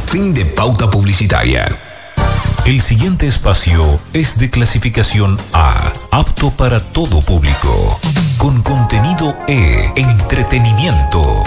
Fin de pauta publicitaria. El siguiente espacio es de clasificación A, apto para todo público, con contenido E, entretenimiento.